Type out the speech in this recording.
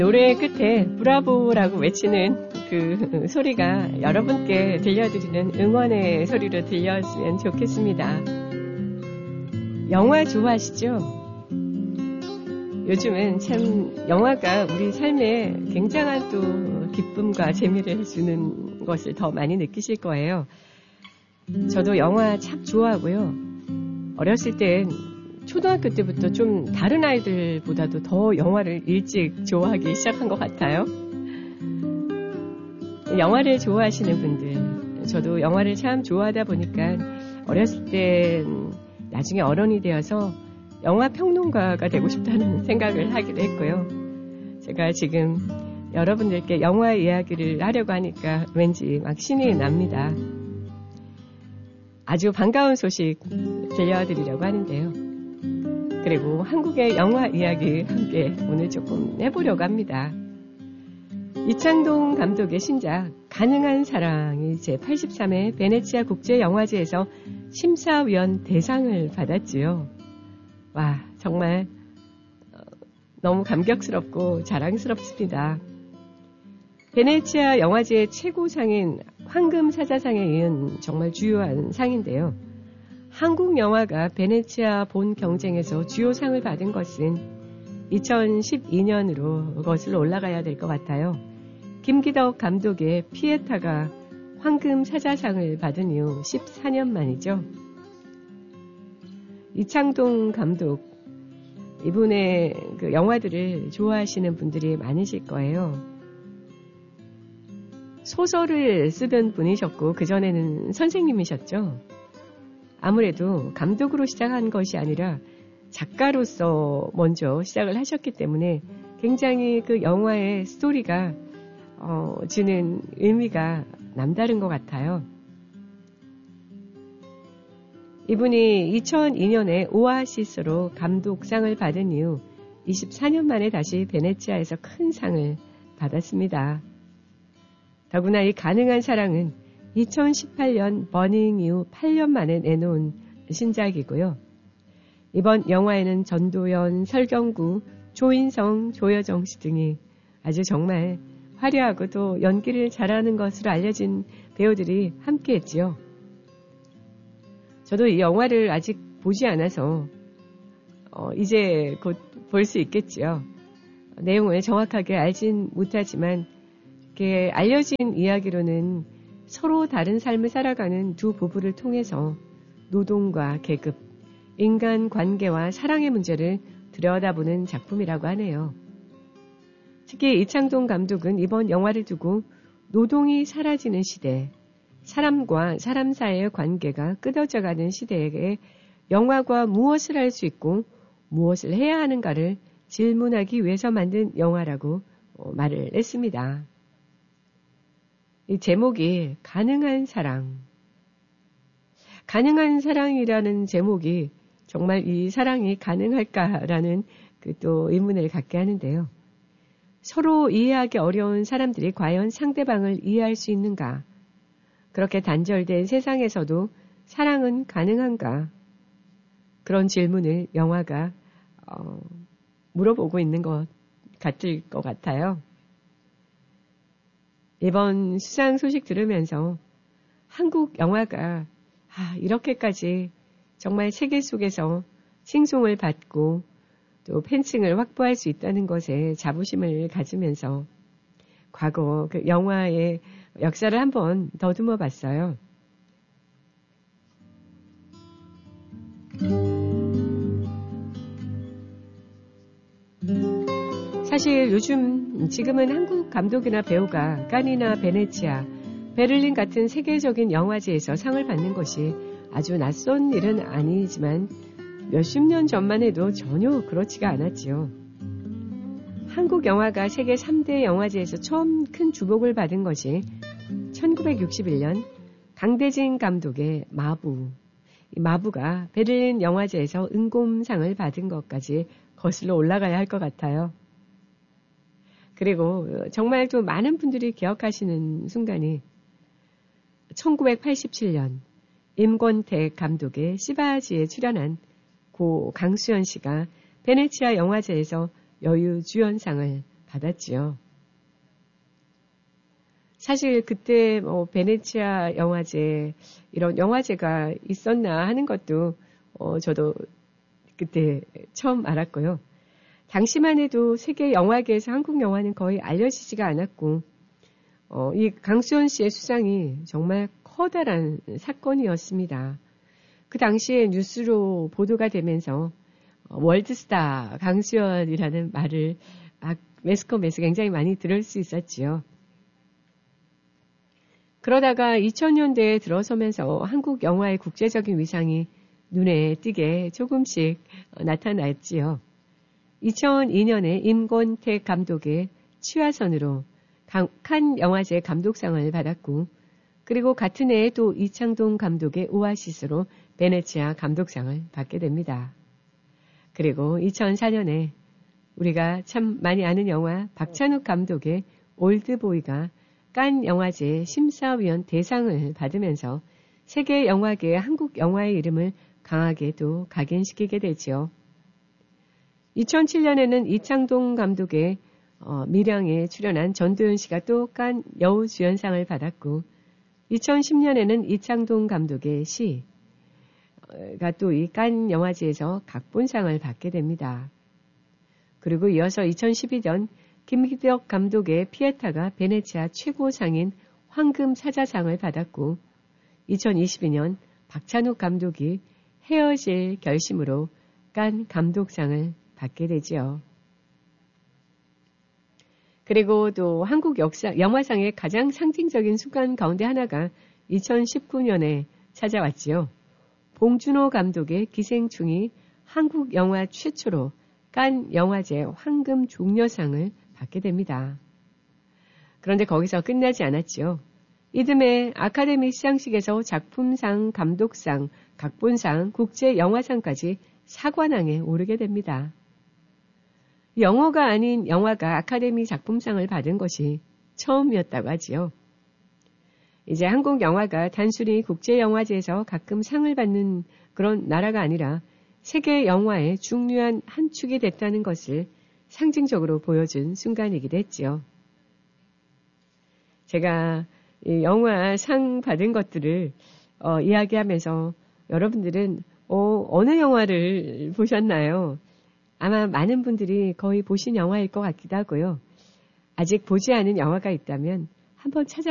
노래의 끝에 브라보라고 외치는 그 소리가 여러분께 들려드리는 응원의 소리로 들렸으면 좋겠습니다. 영화 좋아하시죠? 요즘은 참 영화가 우리 삶에 굉장한 또 기쁨과 재미를 주는 것을 더 많이 느끼실 거예요. 저도 영화 참 좋아하고요. 어렸을 땐 초등학교 때부터 좀 다른 아이들보다도 더 영화를 일찍 좋아하기 시작한 것 같아요. 영화를 좋아하시는 분들, 저도 영화를 참 좋아하다 보니까 어렸을 땐 나중에 어른이 되어서 영화 평론가가 되고 싶다는 생각을 하기도 했고요. 제가 지금 여러분들께 영화 이야기를 하려고 하니까 왠지 막 신이 납니다. 아주 반가운 소식 들려드리려고 하는데요. 그리고 한국의 영화 이야기 함께 오늘 조금 해보려고 합니다. 이창동 감독의 신작 가능한 사랑이 제83회 베네치아 국제영화제에서 심사위원 대상을 받았지요. 와, 정말 너무 감격스럽고 자랑스럽습니다. 베네치아 영화제의 최고상인 황금사자상에 이은 정말 주요한 상인데요. 한국 영화가 베네치아 본 경쟁에서 주요 상을 받은 것은 2012년으로 거슬러 올라가야 될 것 같아요. 김기덕 감독의 피에타가 황금사자상을 받은 이후 14년 만이죠. 이창동 감독, 이분의 그 영화들을 좋아하시는 분들이 많으실 거예요. 소설을 쓰던 분이셨고 그전에는 선생님이셨죠. 아무래도 감독으로 시작한 것이 아니라 작가로서 먼저 시작을 하셨기 때문에 굉장히 그 영화의 스토리가 주는 의미가 남다른 것 같아요. 이분이 2002년에 오아시스로 감독상을 받은 이후 24년 만에 다시 베네치아에서 큰 상을 받았습니다. 더구나 이 가능한 사랑은 2018년 버닝 이후 8년 만에 내놓은 신작이고요. 이번 영화에는 전도연, 설경구, 조인성, 조여정 씨 등이 아주 정말 화려하고 또 연기를 잘하는 것으로 알려진 배우들이 함께했지요. 저도 이 영화를 아직 보지 않아서 이제 곧 볼 수 있겠지요. 내용을 정확하게 알진 못하지만 이렇게 알려진 이야기로는 서로 다른 삶을 살아가는 두 부부를 통해서 노동과 계급, 인간관계와 사랑의 문제를 들여다보는 작품이라고 하네요. 특히 이창동 감독은 이번 영화를 두고 노동이 사라지는 시대, 사람과 사람 사이의 관계가 끊어져가는 시대에 영화가 무엇을 할 수 있고 무엇을 해야 하는가를 질문하기 위해서 만든 영화라고 말을 했습니다. 이 제목이 가능한 사랑. 가능한 사랑이라는 제목이 정말 이 사랑이 가능할까라는 그 또 의문을 갖게 하는데요. 서로 이해하기 어려운 사람들이 과연 상대방을 이해할 수 있는가? 그렇게 단절된 세상에서도 사랑은 가능한가? 그런 질문을 영화가 물어보고 있는 것 같을 것 같아요. 이번 수상 소식 들으면서 한국 영화가 이렇게까지 정말 세계 속에서 칭송을 받고 또 팬층을 확보할 수 있다는 것에 자부심을 가지면서 과거 그 영화의 역사를 한번 더듬어 봤어요. 사실 요즘 지금은 한국 감독이나 배우가 칸이나 베네치아, 베를린 같은 세계적인 영화제에서 상을 받는 것이 아주 낯선 일은 아니지만 몇십 년 전만 해도 전혀 그렇지가 않았지요. 한국 영화가 세계 3대 영화제에서 처음 큰 주목을 받은 것이 1961년 강대진 감독의 마부. 이 마부가 베를린 영화제에서 은곰상을 받은 것까지 거슬러 올라가야 할 것 같아요. 그리고 정말 또 많은 분들이 기억하시는 순간이 1987년 임권택 감독의 시바지에 출연한 고 강수연 씨가 베네치아 영화제에서 여유주연상을 받았지요. 사실 그때 베네치아 영화제 이런 영화제가 있었나 하는 것도 저도 그때 처음 알았고요. 당시만 해도 세계 영화계에서 한국 영화는 거의 알려지지가 않았고 이 강수연 씨의 수상이 정말 커다란 사건이었습니다. 그 당시에 뉴스로 보도가 되면서 월드스타 강수연이라는 말을 매스컴에서 굉장히 많이 들을 수 있었지요. 그러다가 2000년대에 들어서면서 한국 영화의 국제적인 위상이 눈에 띄게 조금씩 나타났지요. 2002년에 임권택 감독의 취화선으로 칸 영화제 감독상을 받았고, 그리고 같은 해에 또 이창동 감독의 오아시스로 베네치아 감독상을 받게 됩니다. 그리고 2004년에 우리가 참 많이 아는 영화 박찬욱 감독의 올드보이가 칸 영화제 심사위원 대상을 받으면서 세계 영화계의 한국 영화의 이름을 강하게 또 각인시키게 되지요. 2007년에는 이창동 감독의 밀양에 출연한 전도연 씨가 또 칸 여우주연상을 받았고, 2010년에는 이창동 감독의 시가 또 이 칸 영화제에서 각본상을 받게 됩니다. 그리고 이어서 2012년 김기덕 감독의 피에타가 베네치아 최고상인 황금 사자상을 받았고, 2022년 박찬욱 감독이 헤어질 결심으로 칸 감독상을 받게 되지요. 그리고 또 한국 영화상의 가장 상징적인 순간 가운데 하나가 2019년에 찾아왔지요. 봉준호 감독의 기생충이 한국 영화 최초로 칸 영화제 황금 종려상을 받게 됩니다. 그런데 거기서 끝나지 않았지요. 이듬해 아카데미 시상식에서 작품상, 감독상, 각본상, 국제영화상까지 사관왕에 오르게 됩니다. 영어가 아닌 영화가 아카데미 작품상을 받은 것이 처음이었다고 하지요. 이제 한국 영화가 단순히 국제영화제에서 가끔 상을 받는 그런 나라가 아니라 세계 영화의 중요한 한 축이 됐다는 것을 상징적으로 보여준 순간이기도 했지요. 제가 이 영화 상 받은 것들을 이야기하면서 여러분들은 어느 영화를 보셨나요? 아마 많은 분들이 거의 보신 영화일 것 같기도 하고요. 아직 보지 않은 영화가 있다면 한번 찾아